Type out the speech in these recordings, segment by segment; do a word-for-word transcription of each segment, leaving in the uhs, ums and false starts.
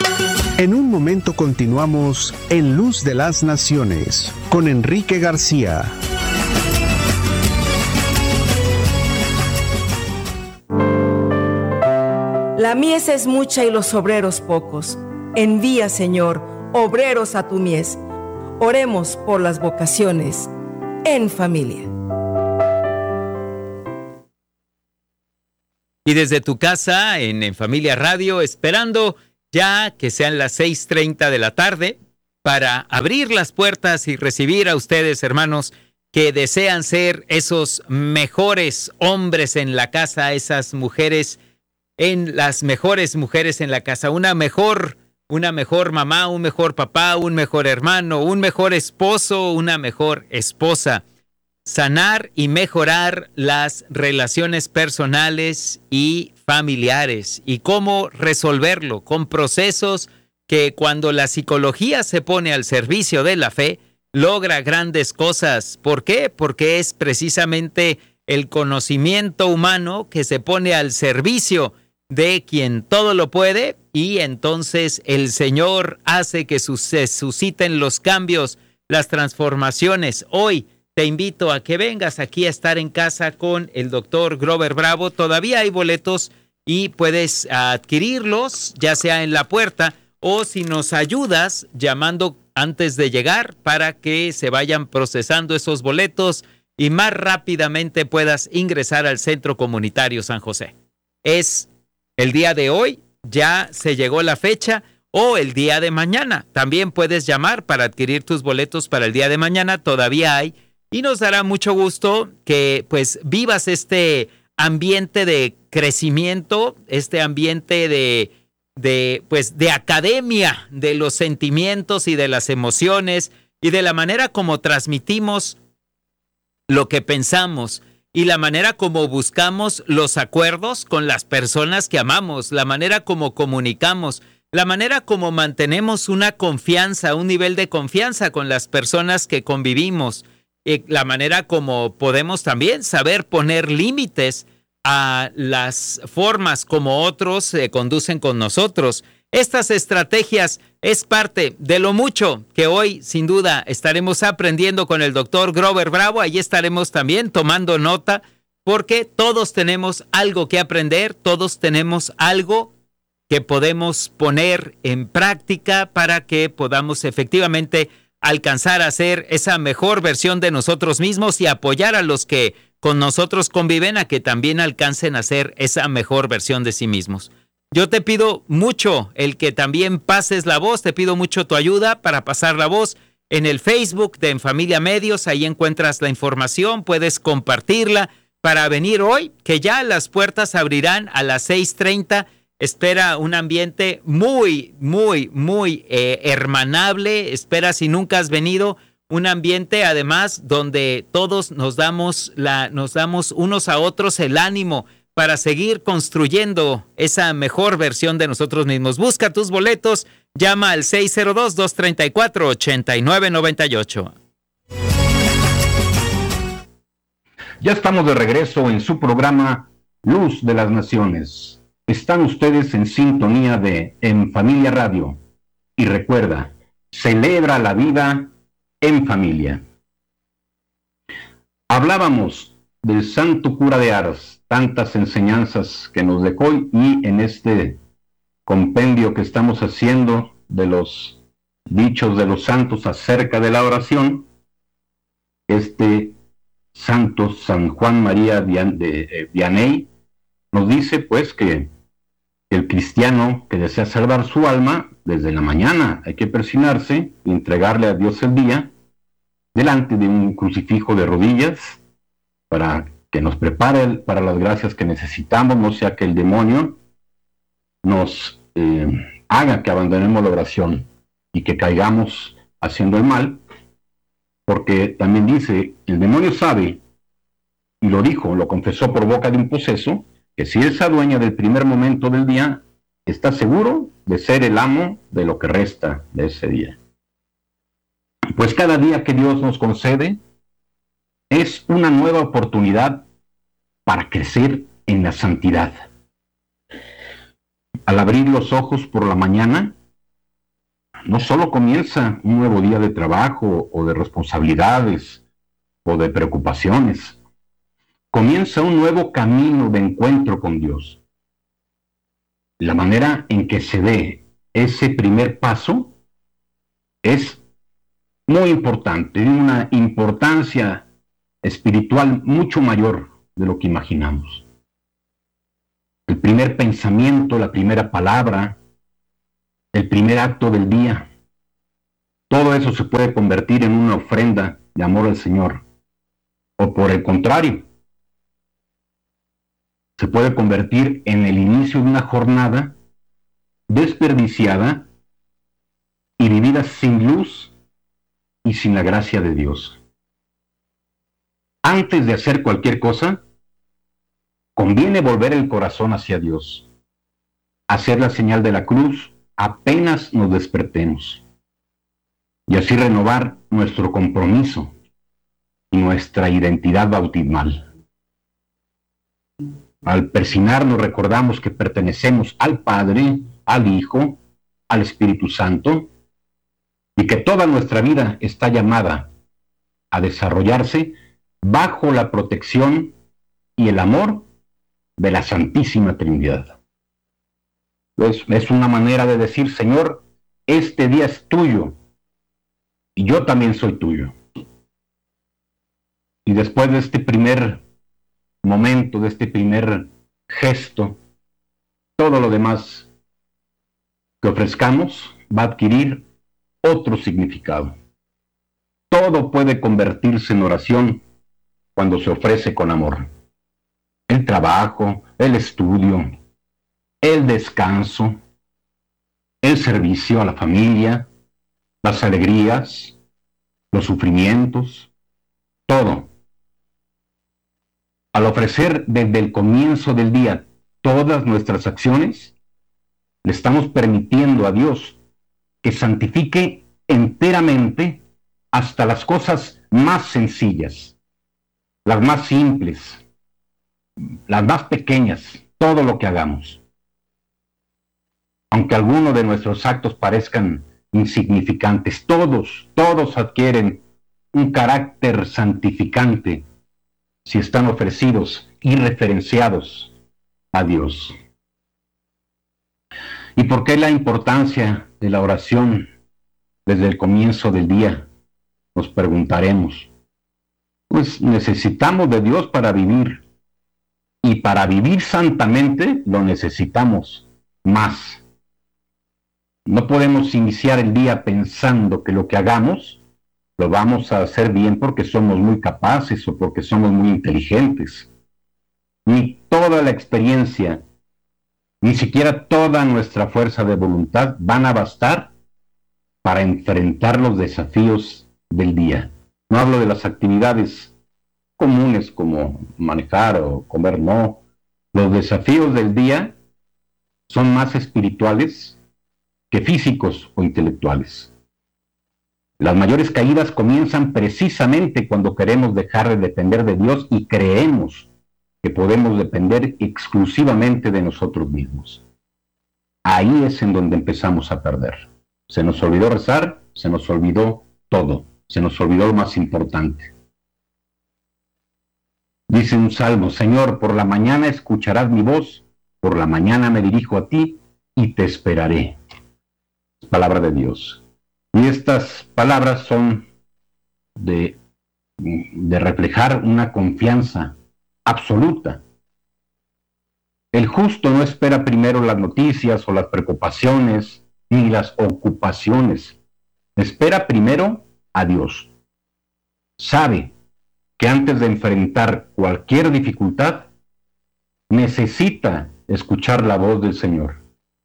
En un momento continuamos en Luz de las Naciones con Enrique García. La mies es mucha y los obreros pocos. Envía, Señor, obreros a tu mies. Oremos por las vocaciones en familia. Y desde tu casa, en, en Familia Radio, esperando ya que sean las seis treinta de la tarde, para abrir las puertas y recibir a ustedes, hermanos, que desean ser esos mejores hombres en la casa, esas mujeres, en las mejores mujeres en la casa, una mejor, una mejor mamá, un mejor papá, un mejor hermano, un mejor esposo, una mejor esposa. Sanar y mejorar las relaciones personales y familiares. ¿Y cómo resolverlo? Con procesos que, cuando la psicología se pone al servicio de la fe, logra grandes cosas. ¿Por qué? Porque es precisamente el conocimiento humano que se pone al servicio de quien todo lo puede, y entonces el Señor hace que se susciten los cambios, las transformaciones. Hoy te invito a que vengas aquí a estar en casa con el doctor Grover Bravo. Todavía hay boletos y puedes adquirirlos, ya sea en la puerta o si nos ayudas llamando antes de llegar, para que se vayan procesando esos boletos y más rápidamente puedas ingresar al Centro Comunitario San José. Es el día de hoy, ya se llegó la fecha, o el día de mañana. También puedes llamar para adquirir tus boletos para el día de mañana, todavía hay. Y nos dará mucho gusto que pues vivas este ambiente de crecimiento, este ambiente de, de, pues, de academia de los sentimientos y de las emociones y de la manera como transmitimos lo que pensamos y la manera como buscamos los acuerdos con las personas que amamos, la manera como comunicamos, la manera como mantenemos una confianza, un nivel de confianza con las personas que convivimos. Y la manera como podemos también saber poner límites a las formas como otros se conducen con nosotros. Estas estrategias es parte de lo mucho que hoy, sin duda, estaremos aprendiendo con el doctor Grover Bravo. Allí estaremos también tomando nota, porque todos tenemos algo que aprender, todos tenemos algo que podemos poner en práctica para que podamos efectivamente alcanzar a ser esa mejor versión de nosotros mismos y apoyar a los que con nosotros conviven a que también alcancen a ser esa mejor versión de sí mismos. Yo te pido mucho el que también pases la voz, te pido mucho tu ayuda para pasar la voz en el Facebook de En Familia Medios. Ahí encuentras la información, puedes compartirla para venir hoy, que ya las puertas abrirán a las seis treinta. Espera un ambiente muy, muy, muy eh, hermanable. Espera, si nunca has venido, un ambiente además donde todos nos damos, la, nos damos unos a otros el ánimo para seguir construyendo esa mejor versión de nosotros mismos. Busca tus boletos, llama al seis cero dos, dos tres cuatro, ocho nueve nueve ocho. Ya estamos de regreso en su programa Luz de las Naciones. Están ustedes en sintonía de En Familia Radio. Y recuerda, celebra la vida en familia. Hablábamos del santo cura de Ars, tantas enseñanzas que nos dejó, y en este compendio que estamos haciendo de los dichos de los santos acerca de la oración, este santo San Juan María de Vianney nos dice pues que el cristiano que desea salvar su alma, desde la mañana hay que persignarse y entregarle a Dios el día delante de un crucifijo de rodillas para que nos prepare para las gracias que necesitamos, no sea que el demonio nos eh, haga que abandonemos la oración y que caigamos haciendo el mal, porque también dice, el demonio sabe, y lo dijo, lo confesó por boca de un poseso, que si él se adueña del primer momento del día, está seguro de ser el amo de lo que resta de ese día. Pues cada día que Dios nos concede es una nueva oportunidad para crecer en la santidad. Al abrir los ojos por la mañana, no solo comienza un nuevo día de trabajo o de responsabilidades o de preocupaciones, comienza un nuevo camino de encuentro con Dios. La manera en que se dé ese primer paso es muy importante, de una importancia espiritual mucho mayor de lo que imaginamos. El primer pensamiento, la primera palabra, el primer acto del día, todo eso se puede convertir en una ofrenda de amor al Señor. O por el contrario, se puede convertir en el inicio de una jornada desperdiciada y vivida sin luz y sin la gracia de Dios. Antes de hacer cualquier cosa, conviene volver el corazón hacia Dios, hacer la señal de la cruz apenas nos despertemos, y así renovar nuestro compromiso y nuestra identidad bautismal. Al persignarnos recordamos que pertenecemos al Padre, al Hijo, al Espíritu Santo, y que toda nuestra vida está llamada a desarrollarse bajo la protección y el amor de la Santísima Trinidad. Es, es una manera de decir, Señor, este día es tuyo, y yo también soy tuyo. Y después de este primer momento, de este primer gesto, todo lo demás que ofrezcamos va a adquirir otro significado. Todo puede convertirse en oración cuando se ofrece con amor. El trabajo, el estudio, el descanso, el servicio a la familia, las alegrías, los sufrimientos, todo. Al ofrecer desde el comienzo del día todas nuestras acciones, le estamos permitiendo a Dios que santifique enteramente hasta las cosas más sencillas, las más simples, las más pequeñas, todo lo que hagamos. Aunque algunos de nuestros actos parezcan insignificantes, todos, todos adquieren un carácter santificante si están ofrecidos y referenciados a Dios. ¿Y por qué la importancia de la oración desde el comienzo del día? Nos preguntaremos. Pues necesitamos de Dios para vivir, y para vivir santamente lo necesitamos más. No podemos iniciar el día pensando que lo que hagamos lo vamos a hacer bien porque somos muy capaces o porque somos muy inteligentes. Ni toda la experiencia, ni siquiera toda nuestra fuerza de voluntad van a bastar para enfrentar los desafíos del día. No hablo de las actividades comunes como manejar o comer, no. Los desafíos del día son más espirituales que físicos o intelectuales. Las mayores caídas comienzan precisamente cuando queremos dejar de depender de Dios y creemos que podemos depender exclusivamente de nosotros mismos. Ahí es en donde empezamos a perder. Se nos olvidó rezar, se nos olvidó todo, se nos olvidó lo más importante. Dice un salmo, Señor, por la mañana escucharás mi voz, por la mañana me dirijo a ti y te esperaré. Palabra de Dios. Y estas palabras son de, de reflejar una confianza absoluta. El justo no espera primero las noticias o las preocupaciones ni las ocupaciones. Espera primero a Dios. Sabe que antes de enfrentar cualquier dificultad, necesita escuchar la voz del Señor.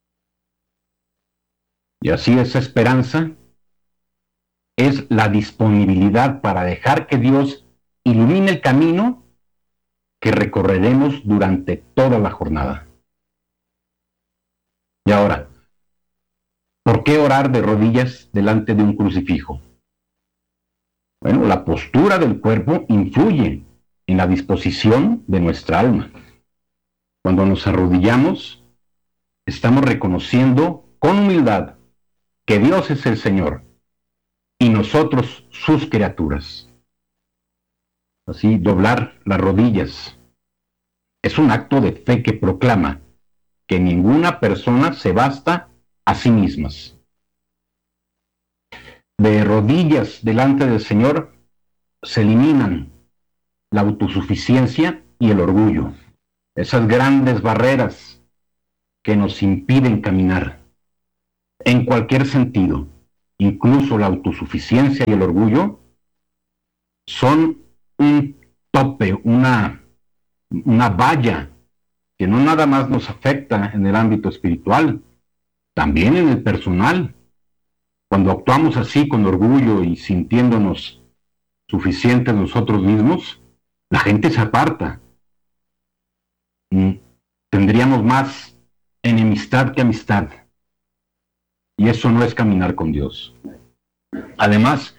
Y así esa esperanza es la disponibilidad para dejar que Dios ilumine el camino que recorreremos durante toda la jornada. Y ahora, ¿por qué orar de rodillas delante de un crucifijo? Bueno, la postura del cuerpo influye en la disposición de nuestra alma. Cuando nos arrodillamos, estamos reconociendo con humildad que Dios es el Señor y nosotros sus criaturas. Así, doblar las rodillas es un acto de fe que proclama que ninguna persona se basta a sí mismas. De rodillas delante del Señor se eliminan la autosuficiencia y el orgullo, esas grandes barreras que nos impiden caminar en cualquier sentido. Incluso la autosuficiencia y el orgullo son un tope, una, una valla que no nada más nos afecta en el ámbito espiritual, también en el personal. Cuando actuamos así con orgullo y sintiéndonos suficientes nosotros mismos, la gente se aparta. Tendríamos más enemistad que amistad. Y eso no es caminar con Dios. Además,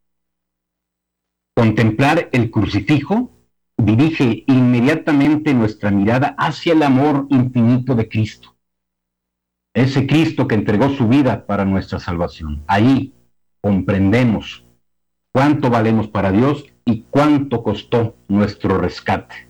contemplar el crucifijo dirige inmediatamente nuestra mirada hacia el amor infinito de Cristo. Ese Cristo que entregó su vida para nuestra salvación. Ahí comprendemos cuánto valemos para Dios y cuánto costó nuestro rescate.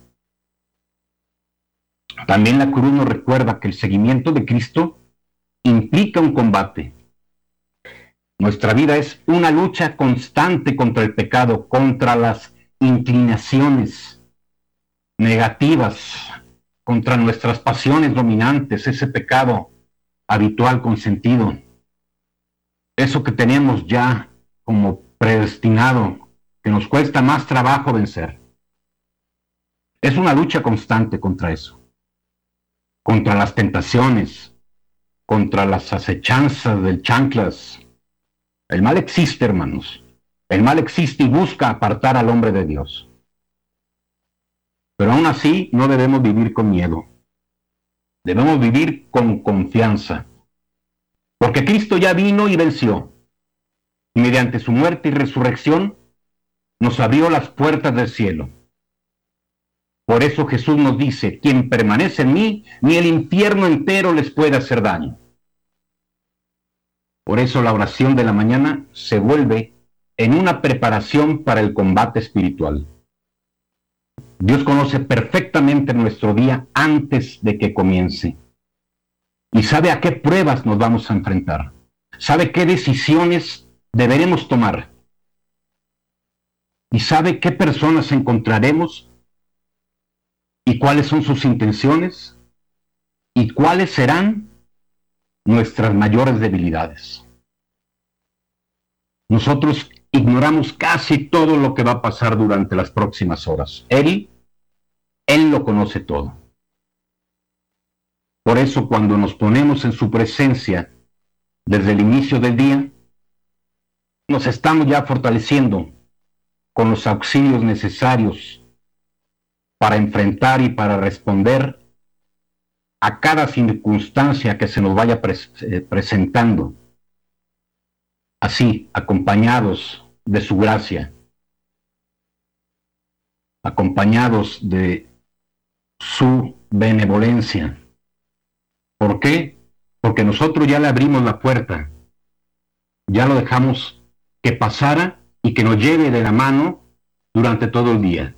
También la cruz nos recuerda que el seguimiento de Cristo implica un combate. Nuestra vida es una lucha constante contra el pecado, contra las inclinaciones negativas, contra nuestras pasiones dominantes, ese pecado habitual consentido, eso que tenemos ya como predestinado, que nos cuesta más trabajo vencer. Es una lucha constante contra eso, contra las tentaciones, contra las acechanzas del chanclas. El mal existe, hermanos. El mal existe y busca apartar al hombre de Dios. Pero aún así no debemos vivir con miedo. Debemos vivir con confianza. Porque Cristo ya vino y venció. Y mediante su muerte y resurrección nos abrió las puertas del cielo. Por eso Jesús nos dice, quien permanece en mí, ni el infierno entero les puede hacer daño. Por eso la oración de la mañana se vuelve en una preparación para el combate espiritual. Dios conoce perfectamente nuestro día antes de que comience. Y sabe a qué pruebas nos vamos a enfrentar. Sabe qué decisiones deberemos tomar. Y sabe qué personas encontraremos y cuáles son sus intenciones y cuáles serán nuestras mayores debilidades. Nosotros ignoramos casi todo lo que va a pasar durante las próximas horas. Él, Él lo conoce todo. Por eso cuando nos ponemos en su presencia desde el inicio del día, nos estamos ya fortaleciendo con los auxilios necesarios para enfrentar y para responder a cada circunstancia que se nos vaya pres- eh, presentando, así, acompañados de su gracia, acompañados de su benevolencia. ¿Por qué? Porque nosotros ya le abrimos la puerta, ya lo dejamos que pasara y que nos lleve de la mano durante todo el día.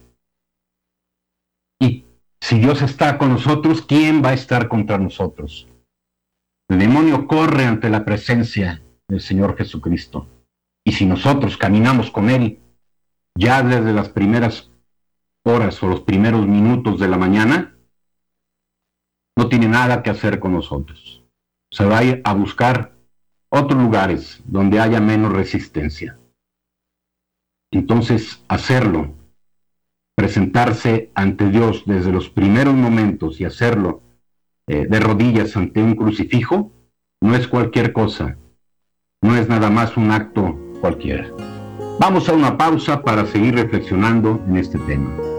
Y si Dios está con nosotros, ¿quién va a estar contra nosotros? El demonio corre ante la presencia del Señor Jesucristo. Y si nosotros caminamos con Él, ya desde las primeras horas o los primeros minutos de la mañana, no tiene nada que hacer con nosotros. Se va a ir a buscar otros lugares donde haya menos resistencia. Entonces, hacerlo, presentarse ante Dios desde los primeros momentos y hacerlo eh, de rodillas ante un crucifijo, no es cualquier cosa, no es nada más un acto cualquiera. Vamos a una pausa para seguir reflexionando en este tema.